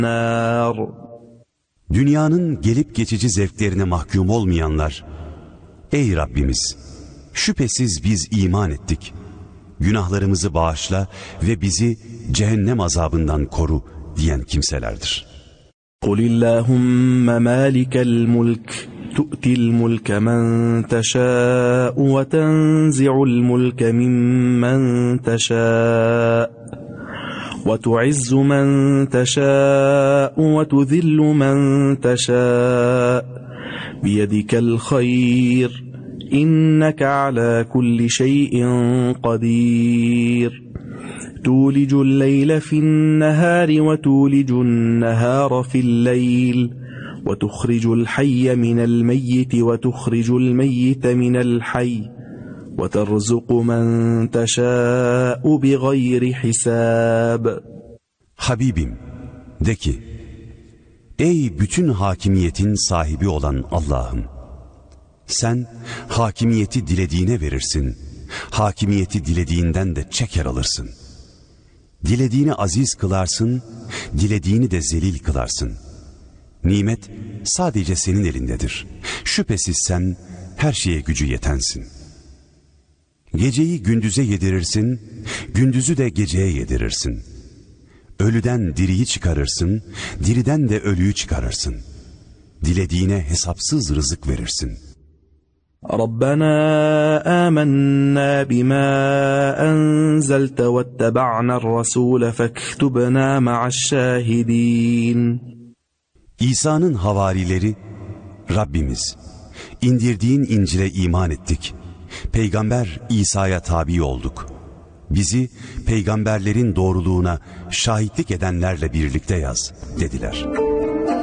Dünyanın gelip geçici zevklerine mahkum olmayanlar, ey Rabbimiz, şüphesiz biz iman ettik. Günahlarımızı bağışla ve bizi cehennem azabından koru diyen kimselerdir. قُلِ اللّٰهُمَّ مَالِكَ الْمُلْكِ تُؤْتِي الْمُلْكَ مَنْ تَشَاءُ وَتَنْزِعُ الْمُلْكَ مِمَّنْ تَشَاءُ وَتُعِزُّ مَنْ تَشَاءُ وَتُذِلُّ مَنْ تَشَاءُ بِيَدِكَ الْخَيْرُ إِنَّكَ عَلَى كُلِّ شَيْءٍ قَدِيرٌ تولج الليل في النهار وتولج النهار في الليل وتخرج الحي من الميت وتخرج الميت من الحي وترزق من تشاء بغير حساب. Habibim, de ki, ey bütün hakimiyetin sahibi olan Allah'ım, sen hakimiyeti dilediğine verirsin, hakimiyeti dilediğinden de çeker alırsın. Dilediğini aziz kılarsın, dilediğini de zelil kılarsın. Nimet sadece senin elindedir. Şüphesiz sen her şeye gücü yetensin. Geceyi gündüze yedirirsin, gündüzü de geceye yedirirsin. Ölüden diriyi çıkarırsın, diriden de ölüyü çıkarırsın. Dilediğine hesapsız rızık verirsin. ربنا آمنا بما أنزلت واتبعنا الرسول فاكتبنا مع الشاهدين. İsa'nın havarileri, Rabbimiz, indirdiğin İncil'e iman ettik. Peygamber İsa'ya tabi olduk. Bizi peygamberlerin doğruluğuna şahitlik edenlerle birlikte yaz dediler.